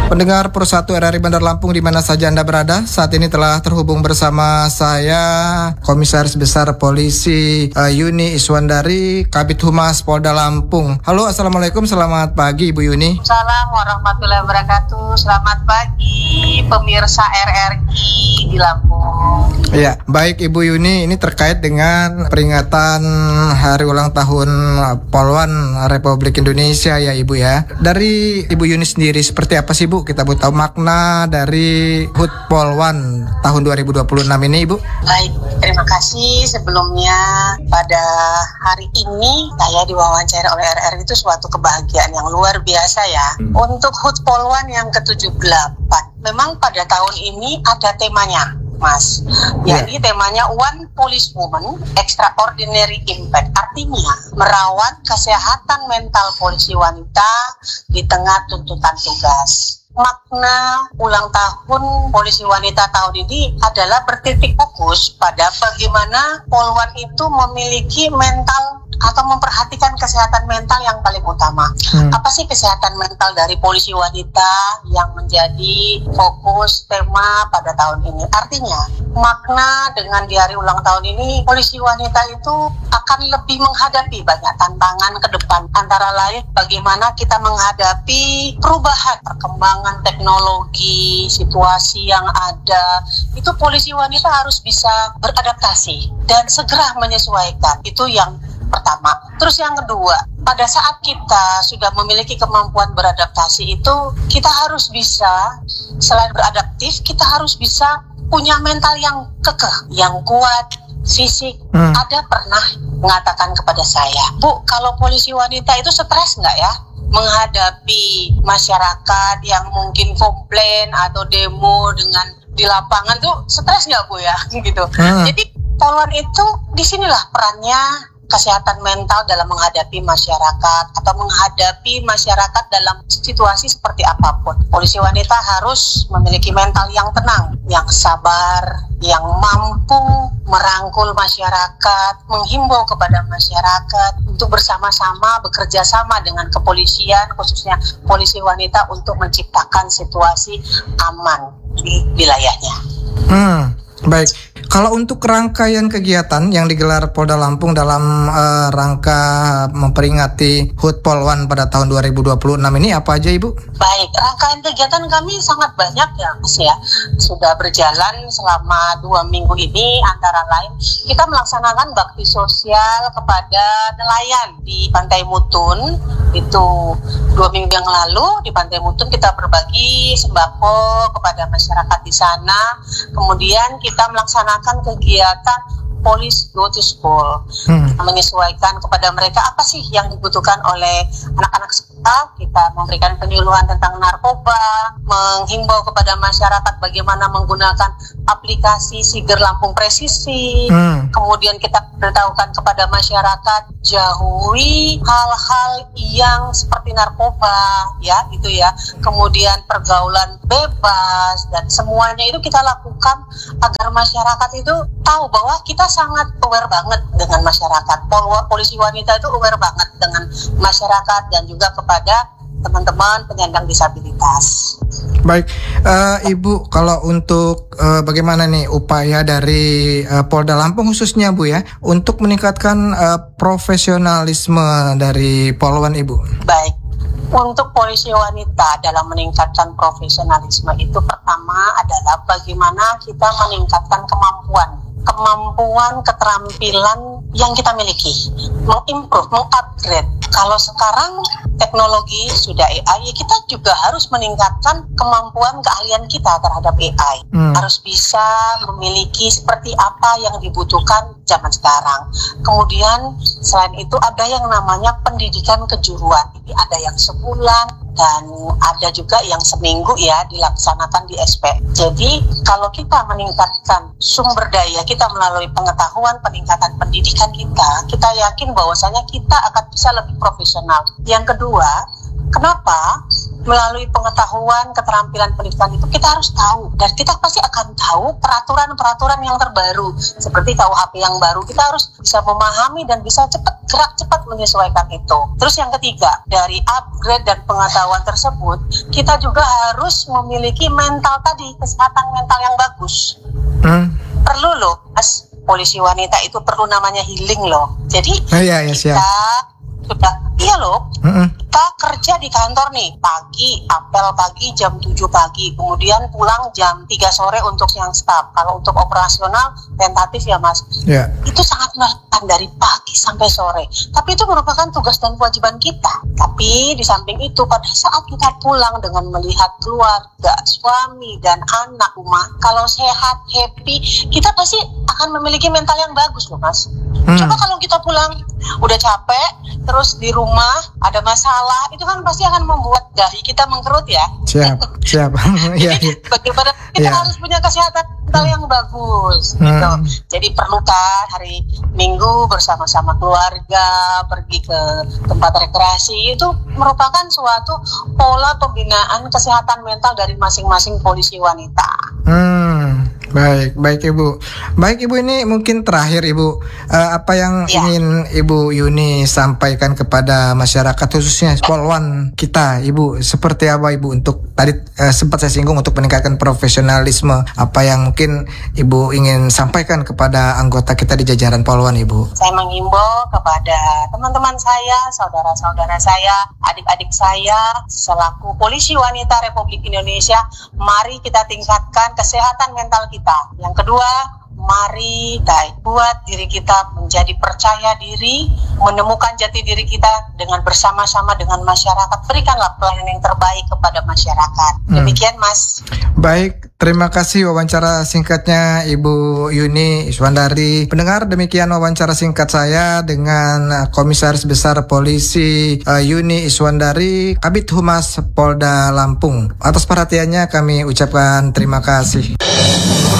Pendengar Persatu RRI Bandar Lampung di mana saja Anda berada, saat ini telah terhubung bersama saya Komisaris Besar Polisi Yuni Iswandari, Kabid Humas Polda Lampung. Halo, Assalamualaikum, selamat pagi Ibu Yuni. Assalamualaikum warahmatullahi wabarakatuh. Selamat pagi pemirsa RRI di Lampung. Ya, baik Ibu Yuni, ini terkait dengan peringatan Hari Ulang Tahun Polwan Republik Indonesia ya Ibu ya. Dari Ibu Yuni sendiri seperti apa sih Bu? Kita tahu makna dari HUT Polwan tahun 2026 ini Ibu. Baik, terima kasih sebelumnya. Pada hari ini saya diwawancara oleh RRI itu suatu kebahagiaan yang luar biasa ya. Untuk HUT Polwan yang ke-78. Memang pada tahun ini ada temanya, Mas. Jadi temanya One Police Woman Extraordinary Impact. Artinya merawat kesehatan mental polisi wanita di tengah tuntutan tugas. Makna ulang tahun polisi wanita tahun ini adalah bertitik fokus pada bagaimana polwan itu memiliki mental atau memperhatikan kesehatan mental yang paling utama. Apa sih kesehatan mental dari polisi wanita yang menjadi fokus tema pada tahun ini? Artinya, makna dengan di hari ulang tahun ini, polisi wanita itu akan lebih menghadapi banyak tantangan ke depan. Antara lain, bagaimana kita menghadapi perubahan, perkembangan teknologi, situasi yang ada. Itu polisi wanita harus bisa beradaptasi dan segera menyesuaikan. Itu yang pertama. Terus yang kedua, pada saat kita sudah memiliki kemampuan beradaptasi itu, kita harus bisa, selain beradaptif, kita harus bisa punya mental yang kekeh, yang kuat, fisik. Ada pernah mengatakan kepada saya, Bu, kalau polisi wanita itu stres nggak ya? Menghadapi masyarakat yang mungkin komplain atau demo dengan di lapangan tuh stres nggak Bu ya? Gitu. Jadi polwan itu disinilah perannya kesehatan mental dalam menghadapi masyarakat atau menghadapi masyarakat dalam situasi seperti apapun. Polisi wanita harus memiliki mental yang tenang, yang sabar, yang mampu merangkul masyarakat, menghimbau kepada masyarakat untuk bersama-sama bekerja sama dengan kepolisian, khususnya polisi wanita untuk menciptakan situasi aman di wilayahnya. Baik. Kalau untuk rangkaian kegiatan yang digelar Polda Lampung dalam rangka memperingati HUT Polwan pada tahun 2026 ini apa aja Ibu? Baik, rangkaian kegiatan kami sangat banyak ya Mas ya. Sudah berjalan selama 2 minggu ini, antara lain kita melaksanakan bakti sosial kepada nelayan di Pantai Mutun. Itu 2 minggu yang lalu di Pantai Mutun kita berbagi sembako kepada masyarakat di sana. Kemudian kita melaksanakan kegiatan Police Go to School, menyesuaikan kepada mereka apa sih yang dibutuhkan oleh anak-anak sekolah. Kita memberikan penyuluhan tentang narkoba, menghimbau kepada masyarakat bagaimana menggunakan aplikasi Siger Lampung Presisi. Kemudian kita beritahukan kepada masyarakat jauhi hal-hal yang seperti narkoba, ya gitu ya. Kemudian pergaulan bebas dan semuanya itu kita lakukan agar masyarakat itu tahu bahwa kita sangat aware banget dengan masyarakat. Polisi wanita itu aware banget dengan masyarakat dan juga kepada teman-teman penyandang disabilitas. Baik, Ibu, kalau untuk bagaimana nih upaya dari Polda Lampung khususnya Bu ya untuk meningkatkan profesionalisme dari polwan Ibu? Baik. Untuk polisi wanita dalam meningkatkan profesionalisme itu pertama adalah bagaimana kita meningkatkan kemampuan, keterampilan yang kita miliki, mengimprove, mengupgrade. Kalau sekarang teknologi sudah AI, kita juga harus meningkatkan kemampuan keahlian kita terhadap AI. Harus bisa memiliki seperti apa yang dibutuhkan zaman sekarang. Kemudian selain itu ada yang namanya pendidikan kejuruan. Ini ada yang sebulan dan ada juga yang seminggu ya dilaksanakan di SP. Jadi kalau kita meningkatkan sumber daya kita melalui pengetahuan, peningkatan pendidikan kita yakin bahwasanya kita akan bisa lebih profesional. Yang kedua, Kenapa? Melalui pengetahuan, keterampilan pendidikan itu kita harus tahu, dan kita pasti akan tahu peraturan-peraturan yang terbaru seperti KUHP yang baru. Kita harus bisa memahami dan bisa gerak cepat menyesuaikan itu. Terus yang ketiga, dari upgrade dan pengetahuan tersebut, kita juga harus memiliki mental tadi, kesehatan mental yang bagus. Perlu loh, Mas, polisi wanita itu perlu namanya healing loh. Jadi siap. Iya loh, kita kerja di kantor nih, pagi, apel pagi jam 7 pagi, kemudian pulang jam 3 sore untuk yang staff. Kalau untuk operasional, tentatif ya Mas, itu sangat melelahkan dari pagi sampai sore. Tapi itu merupakan tugas dan kewajiban kita. Tapi di samping itu, pada saat kita pulang dengan melihat keluarga, suami, dan anak rumah, kalau sehat, happy, kita pasti akan memiliki mental yang bagus loh Mas. Coba kalau kita pulang, udah capek, terus di rumah ada masalah, itu kan pasti akan membuat dahi kita mengkerut ya. Siap. Jadi bagaimana kita harus punya kesehatan mental yang bagus gitu. Jadi perlu kan hari Minggu bersama-sama keluarga pergi ke tempat rekreasi, itu merupakan suatu pola pembinaan kesehatan mental dari masing-masing polisi wanita. Baik Ibu. Baik Ibu, ini mungkin terakhir Ibu, apa yang ingin Ibu Yuni sampaikan kepada masyarakat khususnya polwan kita Ibu, seperti apa Ibu untuk tadi sempat saya singgung untuk meningkatkan profesionalisme, apa yang mungkin Ibu ingin sampaikan kepada anggota kita di jajaran polwan Ibu? Saya menghimbau kepada teman-teman saya, saudara-saudara saya, adik-adik saya selaku polisi wanita Republik Indonesia, mari kita tingkatkan kesehatan mental kita. Yang kedua, mari buat diri kita menjadi percaya diri, menemukan jati diri kita dengan bersama-sama dengan masyarakat. Berikanlah pelayanan yang terbaik kepada masyarakat. Demikian Mas. Baik, terima kasih wawancara singkatnya Ibu Yuni Iswandari. Pendengar, demikian wawancara singkat saya dengan Komisaris Besar Polisi Yuni Iswandari, Kabid Humas Polda Lampung. Atas perhatiannya kami ucapkan terima kasih.